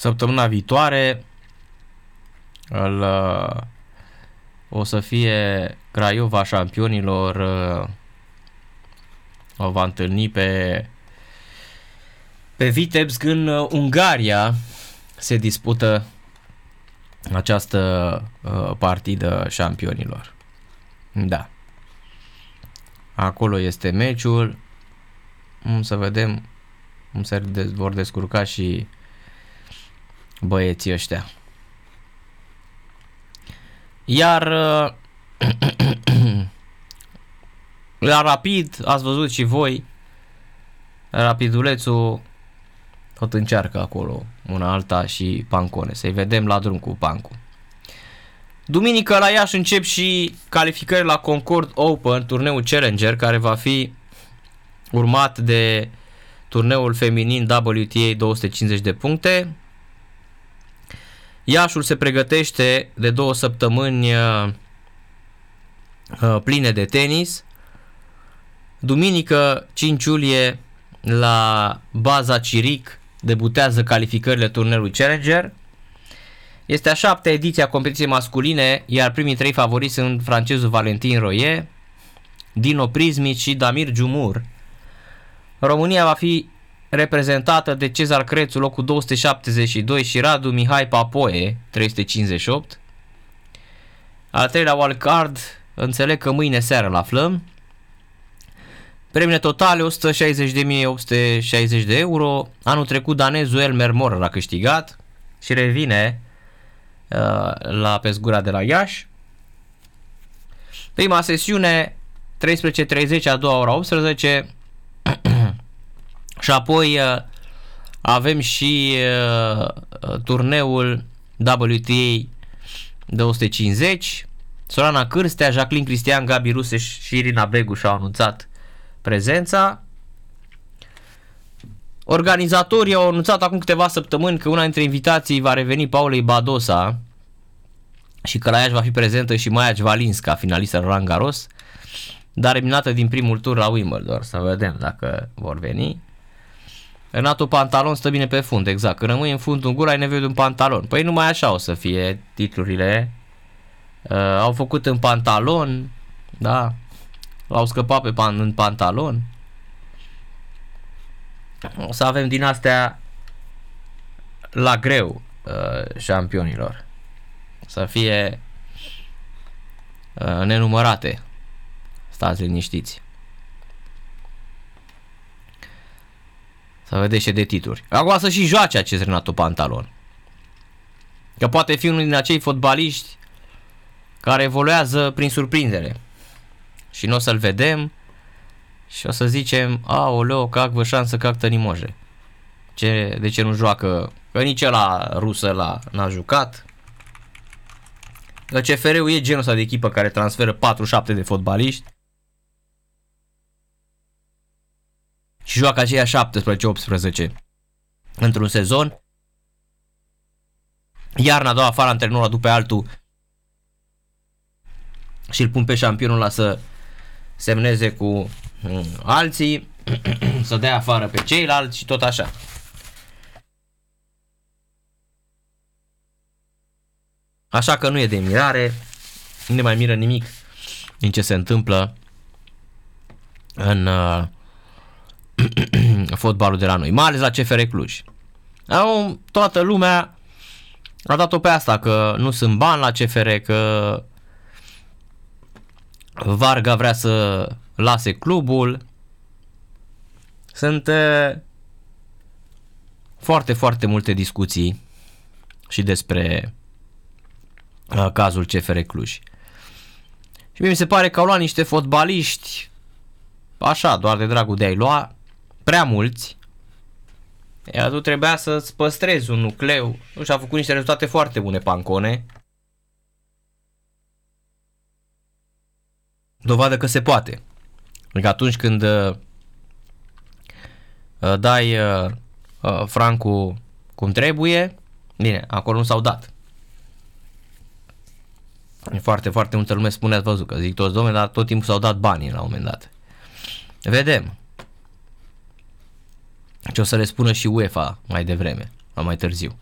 Săptămâna viitoare o să fie Craiova Șampionilor, o va întâlni pe Vitebsk în Ungaria. Se dispută această partidă Șampionilor. Da. Acolo este meciul. Să vedem cum se vor descurca și băieții ăștia. Iar la Rapid, ați văzut și voi, Rapidulețul tot încearcă acolo una alta și Pancone. Să-i vedem la drum cu Pancu. Duminică la Iași încep și calificări la Concord Open, turneul Challenger, care va fi urmat de turneul feminin WTA 250 de puncte. Iașul se pregătește de 2 săptămâni pline de tenis. Duminică 5 iulie la baza Ciric debutează calificările turneului Challenger. Este a 7-a ediție a competiției masculine, iar primii 3 favoriți sunt francezul Valentin Royer, Dino Prismic și Damir Djumur. România va fi reprezentată de Cezar Crețu, locul 272, și Radu Mihai Papoe, 358. Al treilea wildcard, înțeleg că mâine seară îl aflăm. Premiile totale 160.860 de euro. Anul trecut danezul Elmer Morer a câștigat și revine la Pesgura de la Iași. Prima sesiune 13:30, a doua ora 18. Și apoi avem și turneul WTA 250. Sorana Cârstea, Jacqueline Cristian, Gabi Ruseș și Irina Begu și-au anunțat prezența. Organizatorii au anunțat acum câteva săptămâni că una dintre invitații va reveni Paulei Badosa și că la Iași va fi prezentă și Maia Jvalinska, finalistă Roland Garros, dar eliminată din primul tur la Wimbledon. Să vedem dacă vor veni. Renato Pantalon stă bine pe fund, exact. Când rămâi în fundul gură ai nevoie de un pantalon. Păi numai așa o să fie titlurile. Au făcut în pantalon, da. L-au scăpat în pantalon. O să avem din astea la greu șampionilor. Să fie nenumărate. Stați liniștiți. Să vedeți și de titluri. Acum să și joace acest Renato Pantalon. Că poate fi unul din acei fotbaliști care evoluează prin surprindere. Și nu o să-l vedem și o să zicem, aoleo, как vă șansă, как to не može. De ce nu joacă? Că nici ăla rusă n-a jucat. Că CFR-ul e genul ăsta de echipă care transferă 47 de fotbaliști și joacă aceia 17-18 într-un sezon. Iarna a doua afară antrenorul adu pe altul și îl pun pe șampionul ăla să semneze cu alții, să dea afară pe ceilalți și tot așa. Așa că nu e de mirare, nu ne mai miră nimic din ce se întâmplă în fotbalul de la noi, mai ales la CFR Cluj. Toată lumea a dat-o pe asta, că nu sunt bani la CFR, că Varga vrea să lase clubul. Sunt foarte, foarte multe discuții și despre cazul CFR Cluj. Și mie mi se pare că au luat niște fotbaliști așa, doar de dragul de a-i lua, prea mulți. Iar tu trebuia să-ți păstrezi un nucleu. Nu, și-a făcut niște rezultate foarte bune Pancone. Dovadă că se poate. Adică atunci când dai francul cum trebuie, bine, acolo nu s-au dat. Foarte, foarte multă lume spune, ați văzut, că zic toți, domnule, dar tot timpul s-au dat banii la un moment dat. Vedem. Ce o să le spună și UEFA mai devreme, mai târziu.